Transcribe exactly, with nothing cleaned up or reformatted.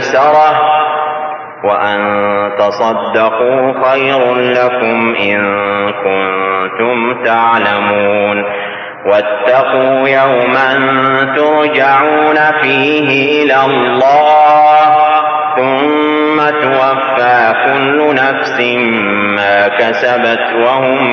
مَيْسَرَةٌ وَأَن تَصَدَّقُوا خَيْرٌ لَكُمْ إِن كُنتُمْ تَعْلَمُونَ وَاتَّقُوا يَوْمًا تُرْجَعُونَ فِيهِ إِلَى اللَّهِ ثُمَّ تُوَفَّى كُلُّ نَفْسٍ مَا كَسَبَتْ وَهُمْ